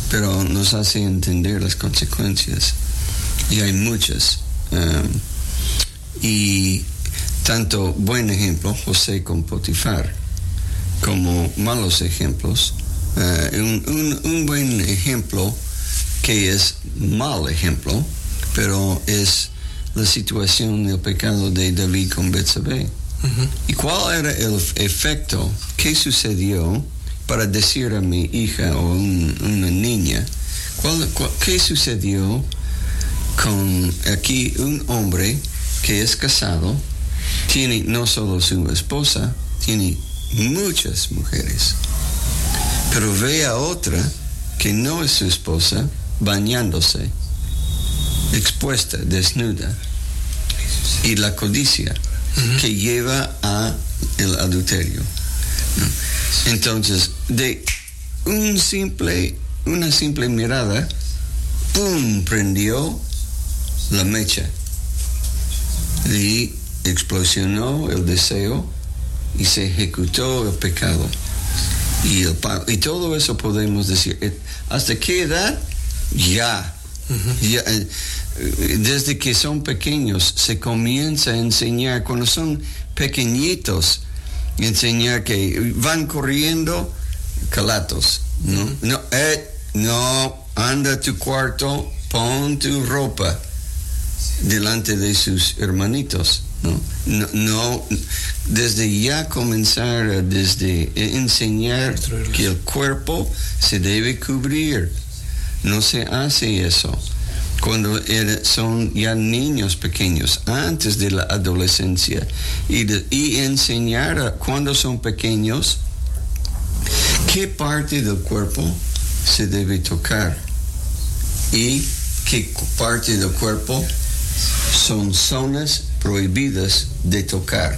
pero nos hace entender las consecuencias. Y hay muchas. Y tanto buen ejemplo, José con Potifar, como malos ejemplos. Un buen ejemplo que es mal ejemplo, pero es la situación del pecado de David con Betsabé. ¿Y cuál era el efecto? ¿Qué sucedió para decir a mi hija o una niña? ¿Qué sucedió con aquí un hombre que es casado, tiene no solo su esposa, tiene muchas mujeres, pero ve a otra que no es su esposa bañándose, expuesta, desnuda, y la codicia que lleva a el adulterio? Entonces, de una simple mirada, ¡pum!, prendió la mecha y explosionó el deseo y se ejecutó el pecado. Y todo eso podemos decir, ¿hasta qué edad? Ya, desde que son pequeños se comienza a enseñar, cuando son pequeñitos, enseñar que van corriendo, calatos, no, anda a tu cuarto, pon tu ropa delante de sus hermanitos, no, desde ya comenzar, desde enseñar que el cuerpo se debe cubrir. No se hace eso cuando son ya niños pequeños, antes de la adolescencia, y enseñar cuando son pequeños qué parte del cuerpo se debe tocar y qué parte del cuerpo son zonas prohibidas de tocar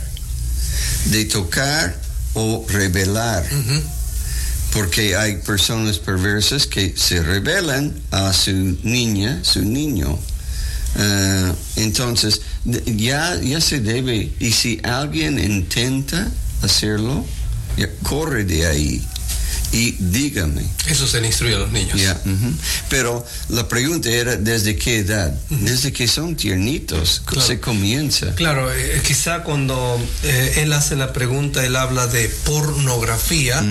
o revelar. Porque hay personas perversas que se rebelan a su niña, su niño. Entonces, ya se debe, y si alguien intenta hacerlo, corre de ahí y dígame. Eso se le instruye a los niños. Pero la pregunta era, ¿desde qué edad? Desde que son tiernitos, claro. Se comienza. Claro, quizá cuando él hace la pregunta, él habla de pornografía,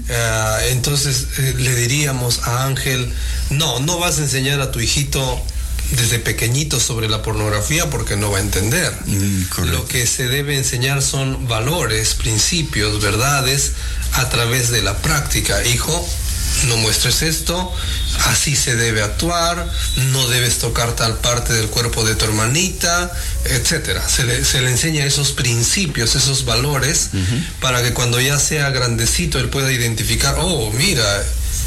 entonces le diríamos a Ángel, no vas a enseñar a tu hijito desde pequeñito sobre la pornografía porque no va a entender. Lo que se debe enseñar son valores, principios, verdades a través de la práctica. Hijo, no muestres esto, así se debe actuar, no debes tocar tal parte del cuerpo de tu hermanita, etcétera. Se le enseña esos principios, esos valores, para que cuando ya sea grandecito él pueda identificar, mira,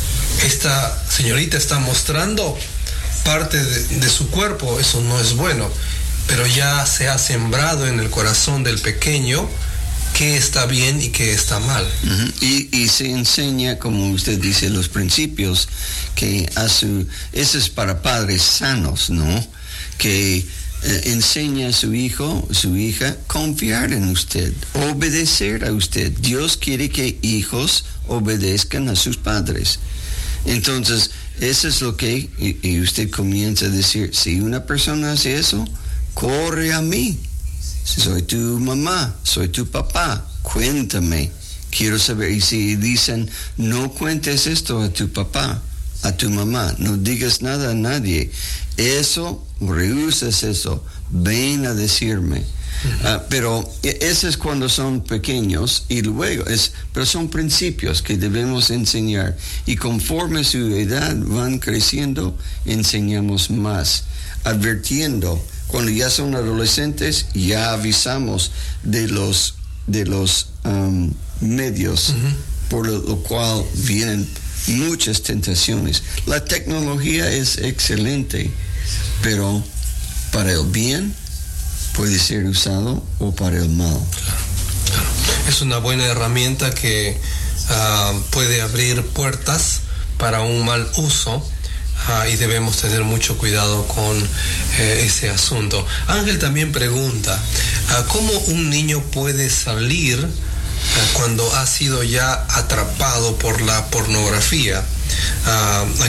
esta señorita está mostrando parte de su cuerpo, eso no es bueno, pero ya se ha sembrado en el corazón del pequeño qué está bien y qué está mal. Y se enseña, como usted dice, los principios que eso es para padres sanos, ¿no? Que enseña a su hijo, su hija, confiar en usted, obedecer a usted. Dios quiere que hijos obedezcan a sus padres. Entonces, eso es lo que, y usted comienza a decir, si una persona hace eso, corre a mí. Soy tu mamá, soy tu papá, cuéntame, quiero saber. Y si dicen, no cuentes esto a tu papá, a tu mamá, no digas nada a nadie, eso, rehusas eso, ven a decirme. Pero eso es cuando son pequeños, y luego pero son principios que debemos enseñar, y conforme su edad van creciendo, enseñamos más, advirtiendo. Cuando ya son adolescentes, ya avisamos de los medios por lo cual vienen muchas tentaciones. La tecnología es excelente, pero para el bien puede ser usado o para el mal. Claro. Es una buena herramienta que puede abrir puertas para un mal uso. Y debemos tener mucho cuidado con ese asunto. Ángel también pregunta, ¿cómo un niño puede salir cuando ha sido ya atrapado por la pornografía?